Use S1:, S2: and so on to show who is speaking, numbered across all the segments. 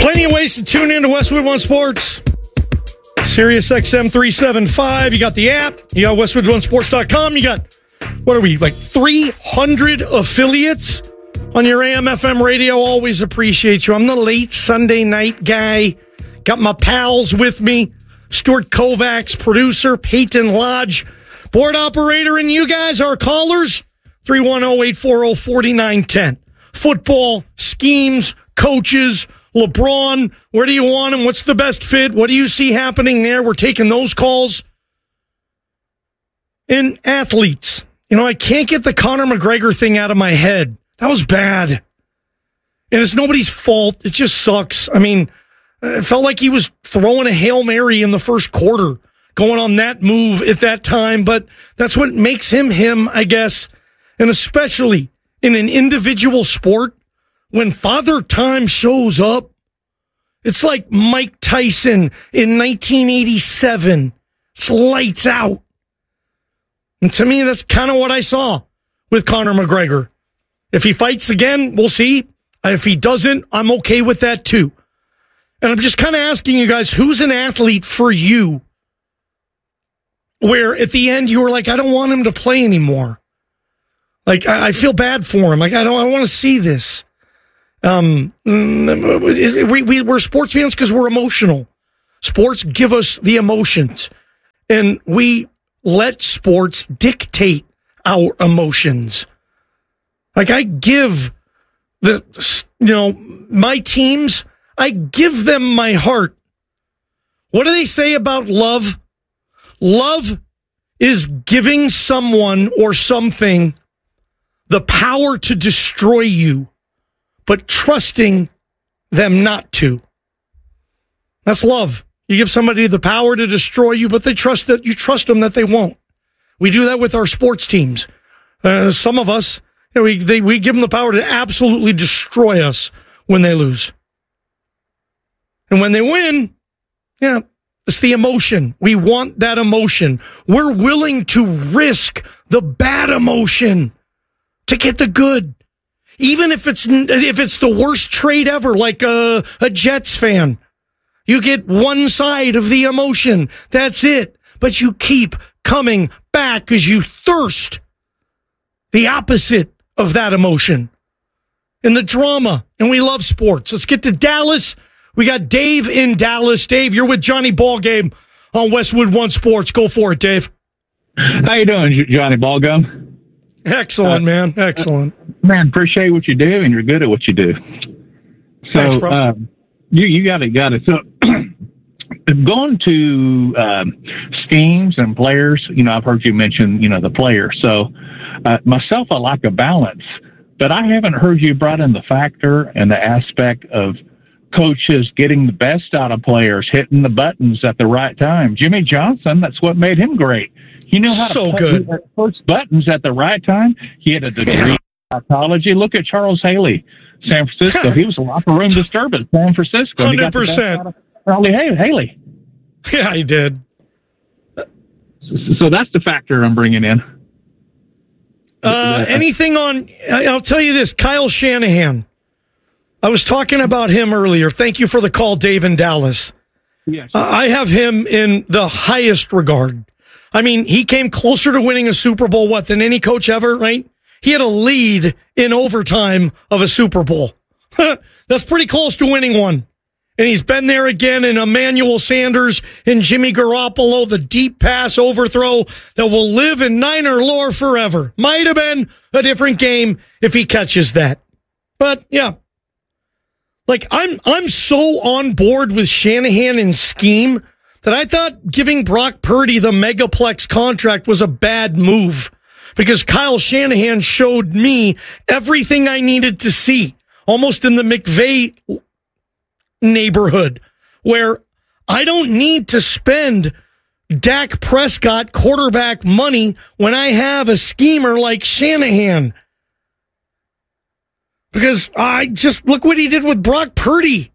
S1: Plenty of ways to tune in to Westwood One Sports. Sirius XM 375. You got the app. You got westwoodonesports.com. You got, what are we, like 300 affiliates on your AM FM radio. Always appreciate you. I'm the late Sunday night guy. Got my pals with me. Stuart Kovacs, producer, Peyton Lodge, board operator, and you guys, our callers, 310-840-4910. Football, schemes, coaches, LeBron, where do you want him? What's the best fit? What do you see happening there? We're taking those calls. And athletes. You know, I can't get the Conor McGregor thing out of my head. That was bad. And it's nobody's fault. It just sucks. I mean, it felt like he was throwing a Hail Mary in the first quarter, going on that move at that time. But that's what makes him him, I guess. And especially in an individual sport, when Father Time shows up, it's like Mike Tyson in 1987. It's lights out. And to me, that's kind of what I saw with Conor McGregor. If he fights again, we'll see. If he doesn't, I'm okay with that too. And I'm just kind of asking you guys, who's an athlete for you where at the end you were like, I don't want him to play anymore. Like, I feel bad for him. Like, I want to see this. We're sports fans because we're emotional. Sports give us the emotions, and we let sports dictate our emotions. Like, I give my teams, I give them my heart. What do they say about love? Love is giving someone or something the power to destroy you, but trusting them not to. That's love. You give somebody the power to destroy you, but they trust that you trust them that they won't. We do that with our sports teams. Some of us, we give them the power to absolutely destroy us when they lose. And when they win, it's the emotion. We want that emotion. We're willing to risk the bad emotion to get the good. Even if it's the worst trade ever, like a Jets fan. You get one side of the emotion. That's it. But you keep coming back because you thirst the opposite of that emotion. And the drama. And we love sports. Let's get to Dallas. We got Dave in Dallas. Dave, you're with Johnny Ballgame on Westwood One Sports. Go for it, Dave.
S2: How you doing, Johnny Ballgame?
S1: Excellent, man. Excellent.
S2: Man, appreciate what you do, and you're good at what you do. So,
S1: thanks, bro.
S2: You got it. So, going to schemes and players, I've heard you mention, the players. So, myself, I like a balance, but I haven't heard you brought in the factor and the aspect of coaches getting the best out of players, hitting the buttons at the right time. Jimmy Johnson, that's what made him great. He knew how to push buttons at the right time. He had a degree in psychology. Look at Charles Haley, San Francisco. He was a locker room disturber at San Francisco.
S1: 100%.
S2: Charlie Haley.
S1: Yeah, he did.
S2: So that's the factor I'm bringing in.
S1: Anything on, I'll tell you this, Kyle Shanahan. I was talking about him earlier. Thank you for the call, Dave in Dallas.
S2: Yes.
S1: I have him in the highest regard. I mean, he came closer to winning a Super Bowl, than any coach ever, right? He had a lead in overtime of a Super Bowl. That's pretty close to winning one. And he's been there again in Emmanuel Sanders and Jimmy Garoppolo, the deep pass overthrow that will live in Niner lore forever. Might have been a different game if he catches that. But, yeah. Like, I'm so on board with Shanahan and scheme that I thought giving Brock Purdy the Megaplex contract was a bad move because Kyle Shanahan showed me everything I needed to see, almost in the McVay neighborhood, where I don't need to spend Dak Prescott quarterback money when I have a schemer like Shanahan. Because I just look what he did with Brock Purdy.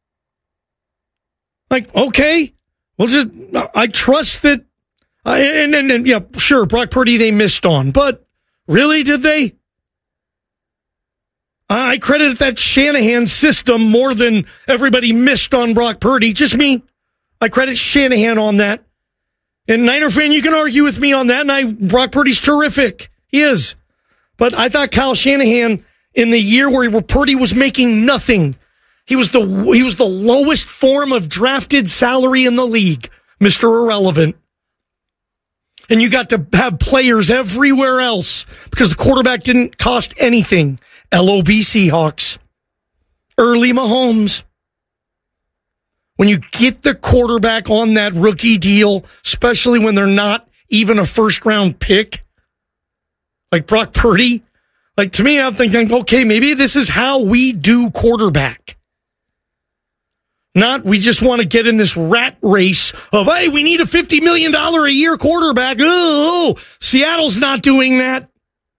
S1: Like, okay. I trust that, and yeah, sure, Brock Purdy they missed on, but really, did they? I credit that Shanahan system more than everybody missed on Brock Purdy. Just me. I credit Shanahan on that. And Niner fan, you can argue with me on that. And Brock Purdy's terrific. He is. But I thought Kyle Shanahan, in the year where Purdy was making nothing, he was the lowest form of drafted salary in the league, Mr. Irrelevant. And you got to have players everywhere else because the quarterback didn't cost anything. LOB Seahawks. Early Mahomes. When you get the quarterback on that rookie deal, especially when they're not even a first-round pick, like Brock Purdy, like to me, I'm thinking, okay, maybe this is how we do quarterback. Not we just want to get in this rat race of, hey, we need a $50 million a year quarterback. Oh, Seattle's not doing that.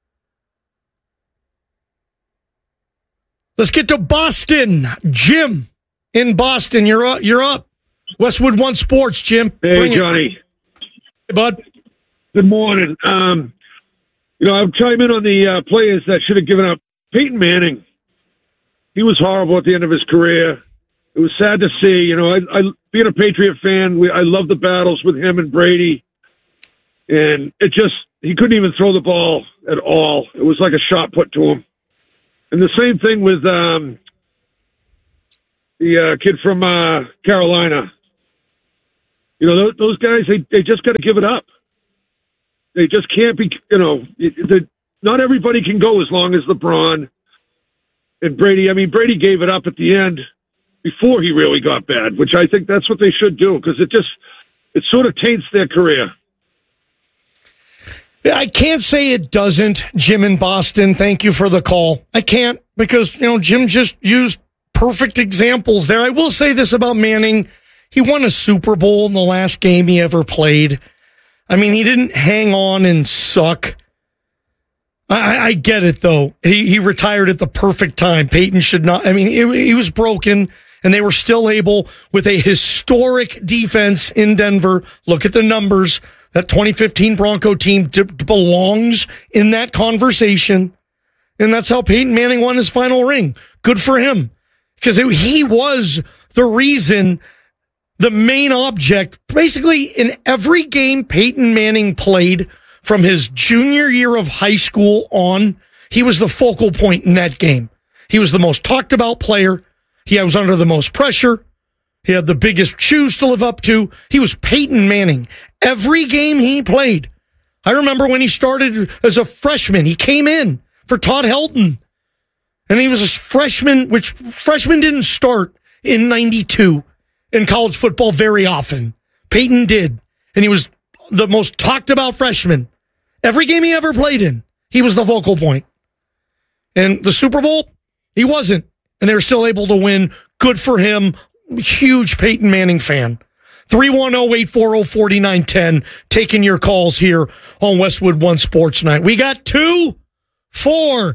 S1: Let's get to Boston. Jim in Boston. You're up. Westwood One Sports, Jim.
S3: Hey, Johnny.
S1: Hey, bud.
S3: Good morning. I'm chiming in on the players that should have given up. Peyton Manning. He was horrible at the end of his career. It was sad to see. I being a Patriot fan, I love the battles with him and Brady. And he couldn't even throw the ball at all. It was like a shot put to him. And the same thing with the kid from Carolina. Those guys, they just got to give it up. They just can't be, not everybody can go as long as LeBron and Brady. I mean, Brady gave it up at the end before he really got bad, which I think that's what they should do because it sort of taints their career.
S1: I can't say it doesn't, Jim in Boston. Thank you for the call. I can't because, Jim just used perfect examples there. I will say this about Manning. He won a Super Bowl in the last game he ever played. I mean, he didn't hang on and suck. I get it, though. He retired at the perfect time. Peyton should not. I mean, he was broken, and they were still able, with a historic defense in Denver. Look at the numbers. That 2015 Bronco team belongs in that conversation. And that's how Peyton Manning won his final ring. Good for him. Because he was the reason, the main object, basically in every game Peyton Manning played from his junior year of high school on, he was the focal point in that game. He was the most talked about player. He was under the most pressure. He had the biggest shoes to live up to. He was Peyton Manning. Every game he played. I remember when he started as a freshman, he came in for Todd Helton. And he was a freshman, which freshmen didn't start in 92 in college football very often. Peyton did. And he was the most talked about freshman. Every game he ever played in, he was the focal point. And the Super Bowl, he wasn't. And they were still able to win. Good for him. Huge Peyton Manning fan. 310-840-4910. Taking your calls here on Westwood One Sports Night. We got 2-4-2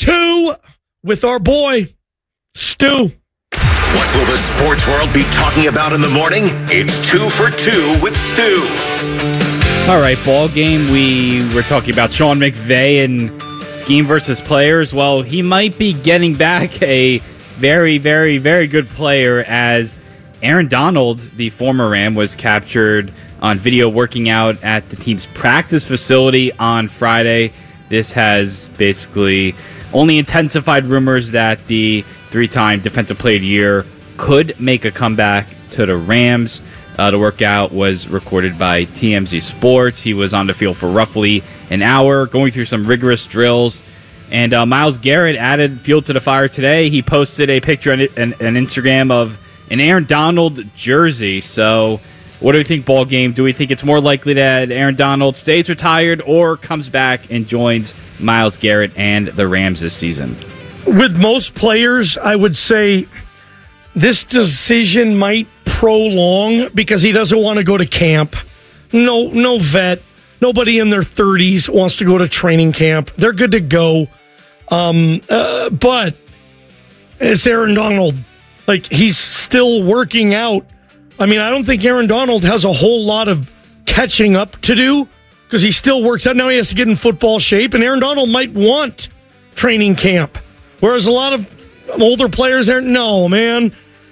S1: with our boy, Stu.
S4: What will the sports world be talking about in the morning? It's 2 for 2 with Stu.
S5: All right, ball game. We were talking about Sean McVay and scheme versus players. Well, he might be getting back a very, very, very good player as Aaron Donald, the former Ram, was captured on video working out at the team's practice facility on Friday. This has basically only intensified rumors that the three-time Defensive Player of the Year could make a comeback to the Rams. The workout was recorded by TMZ Sports. He was on the field for roughly an hour, going through some rigorous drills. And Myles Garrett added fuel to the fire today. He posted a picture on Instagram of an Aaron Donald jersey. So what do we think, ball game? Do we think it's more likely that Aaron Donald stays retired or comes back and joins Myles Garrett and the Rams this season?
S1: With most players, I would say this decision might prolong because he doesn't want to go to camp. No vet. Nobody in their 30s wants to go to training camp. They're good to go. But it's Aaron Donald. Like, he's still working out. I mean, I don't think Aaron Donald has a whole lot of catching up to do because he still works out. Now he has to get in football shape, and Aaron Donald might want training camp Whereas a lot of older players are, no, man.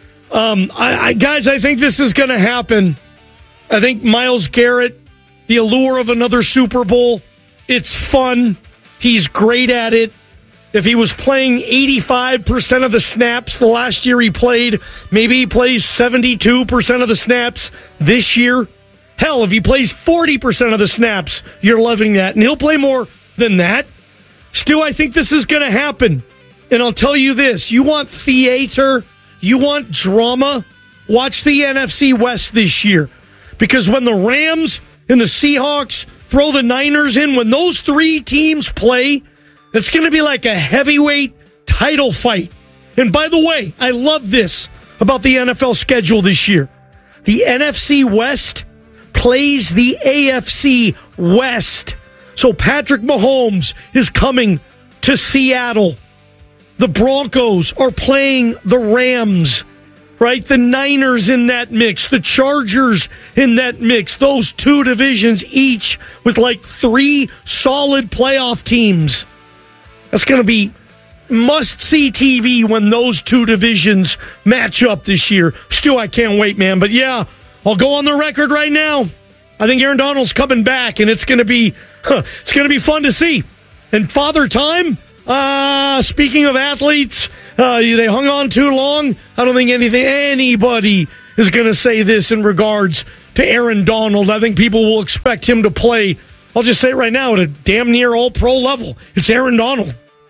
S1: Guys, I think this is going to happen. I think Myles Garrett, the allure of another Super Bowl, it's fun. He's great at it. If he was playing 85% of the snaps the last year he played, maybe he plays 72% of the snaps this year. Hell, if he plays 40% of the snaps, you're loving that. And he'll play more than that. Stu, I think this is going to happen. And I'll tell you this. You want theater, you want drama, watch the NFC West this year. Because when the Rams and the Seahawks throw the Niners in, when those three teams play, it's going to be like a heavyweight title fight. And by the way, I love this about the NFL schedule this year. The NFC West plays the AFC West. So Patrick Mahomes is coming to Seattle. The Broncos are playing the Rams, right? The Niners in that mix, the Chargers in that mix. Those two divisions each with like 3 solid playoff teams. That's going to be must-see TV when those two divisions match up this year. Stu, I can't wait, man. But yeah, I'll go on the record right now. I think Aaron Donald's coming back, and it's going to be fun to see. And Father Time, speaking of athletes, they hung on too long. I don't think anybody is going to say this in regards to Aaron Donald. I think people will expect him to play, I'll just say it right now, at a damn near all-pro level. It's Aaron Donald.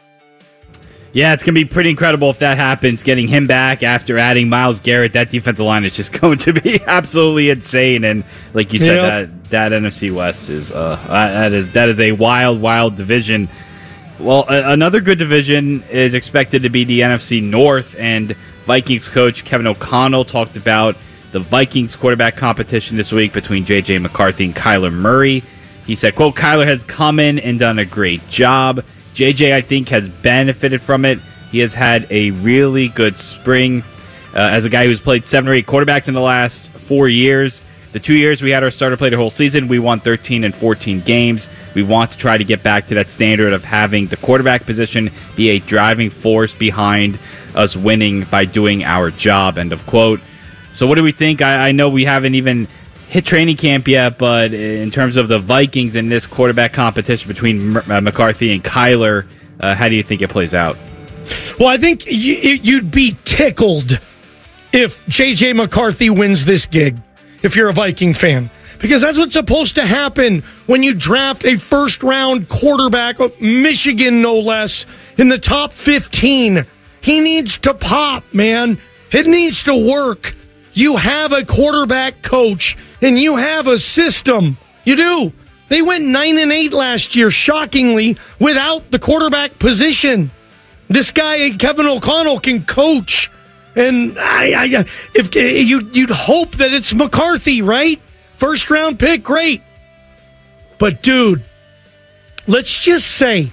S5: Yeah, it's going to be pretty incredible if that happens, getting him back after adding Myles Garrett. That defensive line is just going to be absolutely insane. And like you said, that NFC West is that is a wild division. Well, another good division is expected to be the NFC North, and Vikings coach Kevin O'Connell talked about the Vikings quarterback competition this week between J.J. McCarthy and Kyler Murray. He said, quote, Kyler has come in and done a great job. JJ, I think, has benefited from it. He has had a really good spring as a guy who's played 7 or 8 quarterbacks in the last 4 years. The 2 years we had our starter play the whole season, we won 13 and 14 games. We want to try to get back to that standard of having the quarterback position be a driving force behind us winning by doing our job, end of quote. So what do we think? I know we haven't even hit training camp yet, but in terms of the Vikings in this quarterback competition between McCarthy and Kyler, how do you think it plays out?
S1: Well, I think you'd be tickled if J.J. McCarthy wins this gig, if you're a Viking fan. Because that's what's supposed to happen when you draft a first-round quarterback, Michigan no less, in the top 15. He needs to pop, man. It needs to work. You have a quarterback coach, and you have a system. You do. They went 9-8 last year, shockingly, without the quarterback position. This guy, Kevin O'Connell, can coach. And if you'd hope that it's McCarthy, right? First round pick, great. But dude, let's say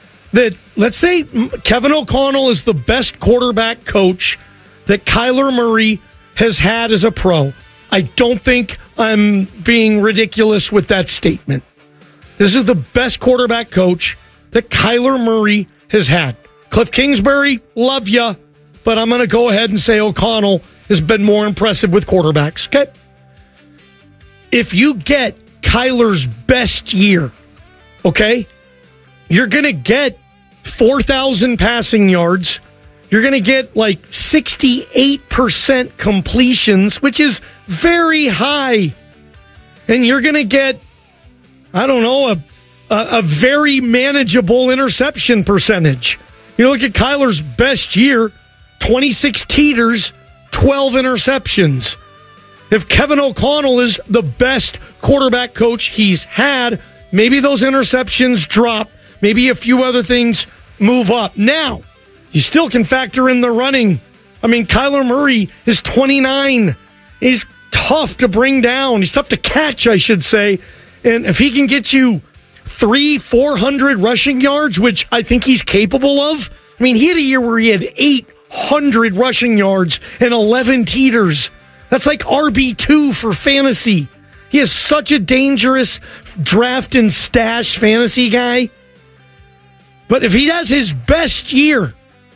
S1: Kevin O'Connell is the best quarterback coach that Kyler Murray has had as a pro. I don't think I'm being ridiculous with that statement. This is the best quarterback coach that Kyler Murray has had. Cliff Kingsbury, love ya, but I'm going to go ahead and say O'Connell has been more impressive with quarterbacks. Okay? If you get Kyler's best year, okay, you're going to get 4,000 passing yards. You're going to get like 68% completions, which is very high. And you're going to get, I don't know, a very manageable interception percentage. You look at Kyler's best year, 26 teeters, 12 interceptions. If Kevin O'Connell is the best quarterback coach he's had, maybe those interceptions drop. Maybe a few other things move up. Now, you still can factor in the running. I mean, Kyler Murray is 29. He's tough to bring down. He's tough to catch, I should say. And if he can get you 300-400 rushing yards, which I think he's capable of. I mean, he had a year where he had 800 rushing yards and 11 teeters. That's like RB2 for fantasy. He is such a dangerous draft and stash fantasy guy. But if he has his best year,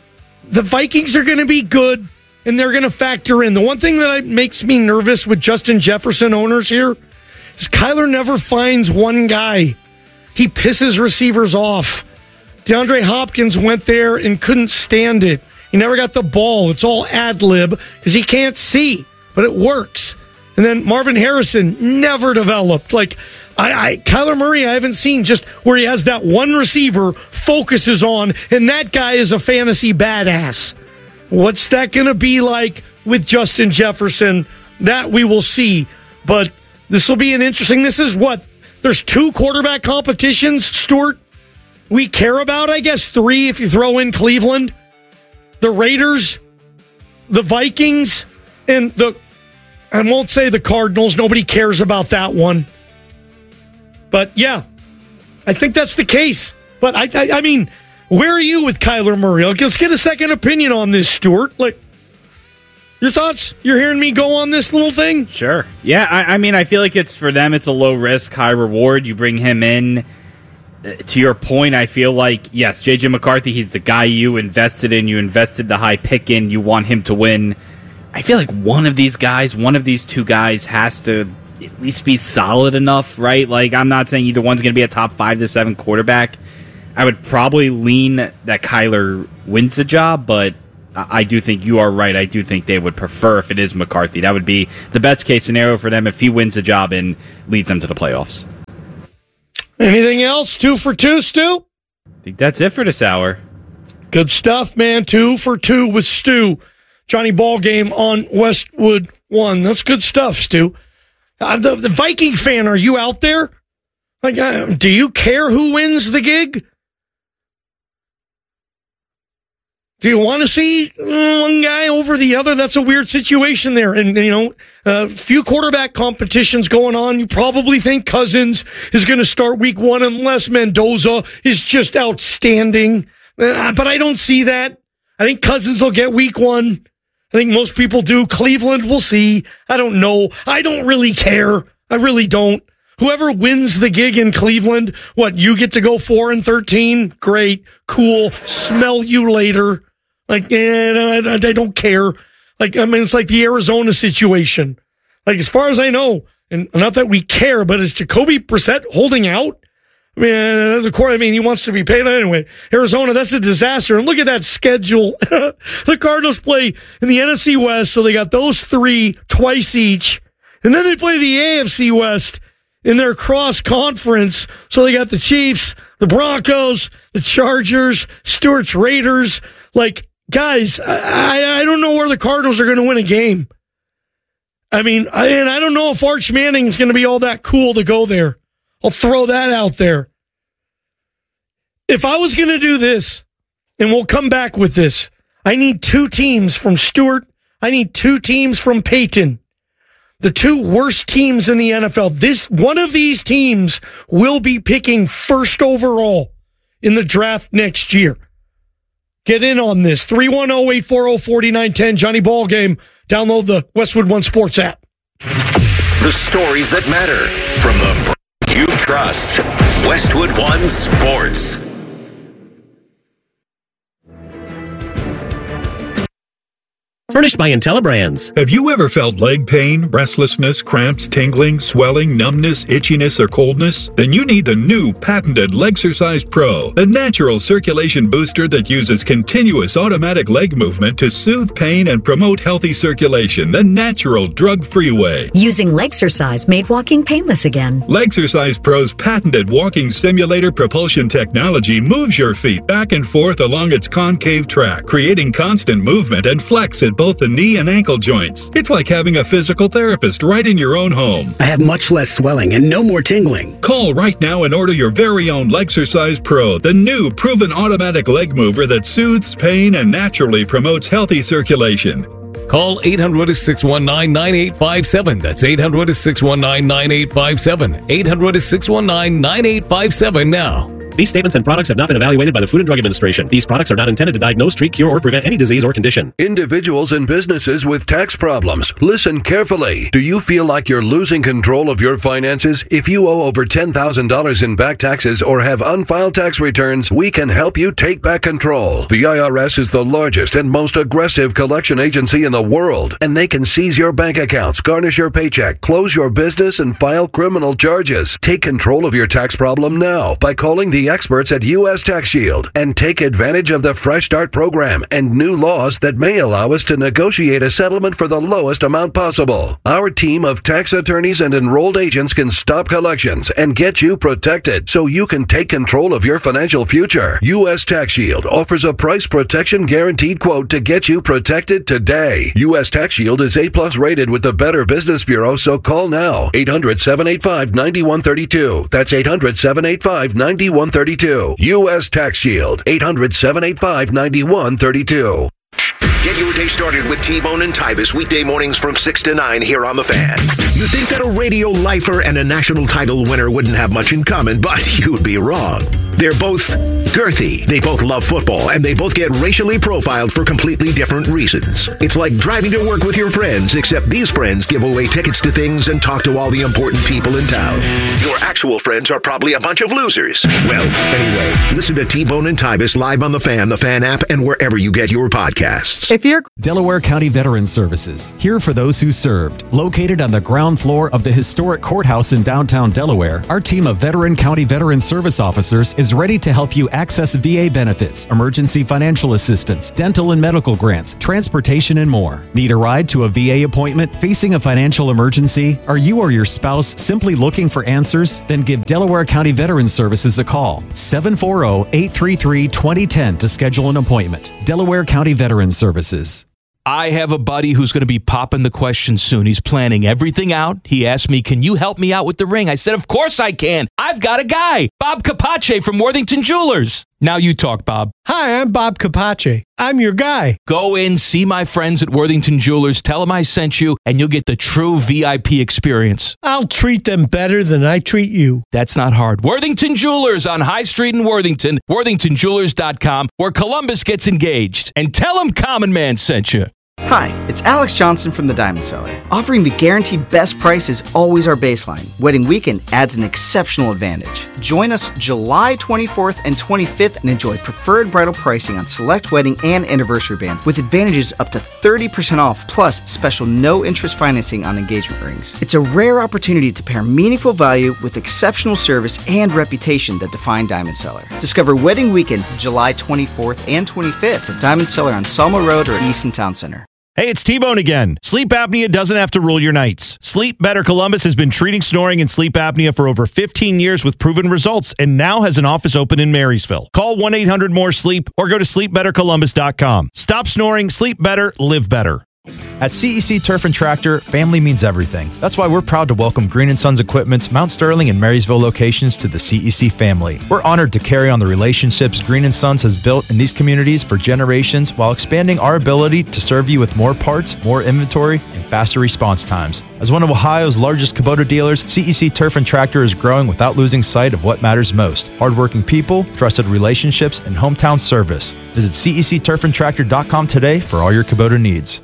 S1: the Vikings are going to be good, and they're going to factor in. The one thing that makes me nervous with Justin Jefferson owners here is Kyler never finds one guy. He pisses receivers off. DeAndre Hopkins went there and couldn't stand it. He never got the ball. It's all ad lib because he can't see, but it works. And then Marvin Harrison never developed. Like, Kyler Murray, I haven't seen just where he has that one receiver focuses on, and that guy is a fantasy badass. What's that going to be like with Justin Jefferson? That we will see. But this will be an interesting. This is what? There's 2 quarterback competitions, Stuart, we care about. I guess 3 if you throw in Cleveland. The Raiders, the Vikings, and I won't say the Cardinals. Nobody cares about that one. But yeah, I think that's the case. But I mean, where are you with Kyler Murray? Let's get a second opinion on this, Stuart. Like, your thoughts? You're hearing me go on this little thing?
S5: Sure. Yeah, I mean, I feel like for them, it's a low risk, high reward. You bring him in. To your point, I feel like, yes, J.J. McCarthy, he's the guy you invested in. You invested the high pick in. You want him to win. I feel like one of these 2 guys has to at least be solid enough, right? Like, I'm not saying either one's going to be a top 5 to 7 quarterback. I would probably lean that Kyler wins the job, but I do think you are right. I do think they would prefer if it is McCarthy. That would be the best case scenario for them if he wins the job and leads them to the playoffs.
S1: Anything else? 2 for 2, Stu?
S5: I think that's it for this hour.
S1: Good stuff, man. 2 for 2 with Stu. Johnny Ballgame on Westwood One. That's good stuff, Stu. The Viking fan, are you out there? Like, do you care who wins the gig? Do you want to see one guy over the other? That's a weird situation there. And, a few quarterback competitions going on. You probably think Cousins is going to start week 1 unless Mendoza is just outstanding. But I don't see that. I think Cousins will get week 1. I think most people do. Cleveland, we'll see. I don't know. I don't really care. I really don't. Whoever wins the gig in Cleveland, you get to go 4-13? Great. Cool. Smell you later. Like, I don't care. Like, I mean, it's like the Arizona situation. Like, as far as I know, and not that we care, but is Jacoby Brissett holding out? I mean, he wants to be paid anyway. Arizona, that's a disaster. And look at that schedule. The Cardinals play in the NFC West, so they got those 3 twice each. And then they play the AFC West in their cross-conference. So they got the Chiefs, the Broncos, the Chargers, Stewart's Raiders. Like, guys, I don't know where the Cardinals are going to win a game. I mean, I don't know if Arch Manning's going to be all that cool to go there. I'll throw that out there. If I was going to do this, and we'll come back with this, I need 2 teams from Stewart. I need 2 teams from Peyton. The 2 worst teams in the NFL. One of these teams will be picking first overall in the draft next year. Get in on this. 310-840-4910. Johnny Ballgame. Download the Westwood One Sports app.
S4: The stories that matter from the you trust. Westwood One Sports.
S6: Furnished by IntelliBrands.
S7: Have you ever felt leg pain, restlessness, cramps, tingling, swelling, numbness, itchiness, or coldness? Then you need the new patented Legsercise Pro, a natural circulation booster that uses continuous automatic leg movement to soothe pain and promote healthy circulation the natural, drug-free way.
S8: Using Legsercise made walking painless again.
S7: Legsercise Pro's patented walking simulator propulsion technology moves your feet back and forth along its concave track, creating constant movement and flex at both the knee and ankle joints. It's like having a physical therapist right in your own home.
S6: I have much less swelling and no more tingling.
S7: Call right now and order your very own Legsercise Pro, the new proven automatic leg mover that soothes pain and naturally promotes healthy circulation.
S9: Call 800-619-9857. That's 800-619-9857. 800-619-9857 now.
S6: These statements and products have not been evaluated by the Food and Drug Administration. These products are not intended to diagnose, treat, cure, or prevent any disease or condition.
S9: Individuals and businesses with tax problems, listen carefully. Do you feel like you're losing control of your finances? If you owe over $10,000 in back taxes or have unfiled tax returns, we can help you take back control. The IRS is the largest and most aggressive collection agency in the world, and they can seize your bank accounts, garnish your paycheck, close your business, and file criminal charges. Take control of your tax problem now by calling the experts at U.S. Tax Shield and take advantage of the Fresh Start program and new laws that may allow us to negotiate a settlement for the lowest amount possible. Our team of tax attorneys and enrolled agents can stop collections and get you protected so you can take control of your financial future. U.S. Tax Shield offers a price protection guaranteed quote to get you protected today. U.S. Tax Shield is A+ rated with the Better Business Bureau, so call now. 800-785-9132. That's 800-785-9132. U.S. Tax Shield. 800-785-9132.
S4: Get your day started with T-Bone and Tybus weekday mornings from 6 to 9 here on The Fan. You think that a radio lifer and a national title winner wouldn't have much in common, but you'd be wrong. They're both girthy, they both love football, and they both get racially profiled for completely different reasons. It's like driving to work with your friends, except these friends give away tickets to things and talk to all the important people in town. Your actual friends are probably a bunch of losers. Well, anyway, listen to T-Bone and Tybus live on The Fan app, and wherever you get your podcasts.
S10: If you're Delaware County Veterans Services, here for those who served. Located on the ground floor of the historic courthouse in downtown Delaware, our team of Veteran County Veterans Service officers is ready to help you access VA benefits, emergency financial assistance, dental and medical grants, transportation, and more. Need a ride to a VA appointment? Facing a financial emergency? Are you or your spouse simply looking for answers? Then give Delaware County Veterans Services a call. 740-833-2010 to schedule an appointment. Delaware County Veterans Services.
S11: I have a buddy who's going to be popping the question soon. He's planning everything out. He asked me, can you help me out with the ring? I said, of course I can. I've got a guy, Bob Capace from Worthington Jewelers. Now you talk, Bob.
S12: Hi, I'm Bob Capace. I'm your guy.
S11: Go in, see my friends at Worthington Jewelers, tell them I sent you, and you'll get the true VIP experience.
S12: I'll treat them better than I treat you.
S11: That's not hard. Worthington Jewelers on High Street in Worthington, worthingtonjewelers.com, where Columbus gets engaged. And tell them Common Man sent you.
S13: Hi, it's Alex Johnson from the Diamond Cellar. Offering the guaranteed best price is always our baseline. Wedding weekend adds an exceptional advantage. Join us July 24th and 25th and enjoy preferred bridal pricing on select wedding and anniversary bands with advantages up to 30% off plus special no-interest financing on engagement rings. It's a rare opportunity to pair meaningful value with exceptional service and reputation that define Diamond Cellar. Discover Wedding Weekend July 24th and 25th at Diamond Cellar on Selma Road or Easton Town Center.
S14: Hey, it's T-Bone again. Sleep apnea doesn't have to rule your nights. Sleep Better Columbus has been treating snoring and sleep apnea for over 15 years with proven results and now has an office open in Marysville. Call 1-800-MORE-SLEEP or go to sleepbettercolumbus.com. Stop snoring, sleep better, live better.
S15: At CEC Turf and Tractor, family means everything. That's why we're proud to welcome Green & Sons Equipment's Mount Sterling and Marysville locations to the CEC family. We're honored to carry on the relationships Green & Sons has built in these communities for generations while expanding our ability to serve you with more parts, more inventory, and faster response times. As one of Ohio's largest Kubota dealers, CEC Turf and Tractor is growing without losing sight of what matters most: hardworking people, trusted relationships, and hometown service. Visit CECTurfandTractor.com today for all your Kubota needs.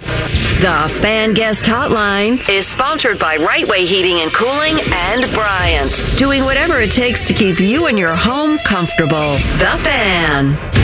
S16: The Fan Guest Hotline is sponsored by Right Way Heating and Cooling and Bryant, doing whatever it takes to keep you and your home comfortable. The Fan.